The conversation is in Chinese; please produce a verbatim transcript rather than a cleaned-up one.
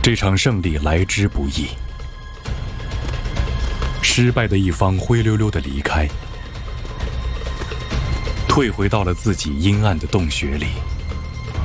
这场胜利来之不易，失败的一方灰溜溜地离开，退回到了自己阴暗的洞穴里。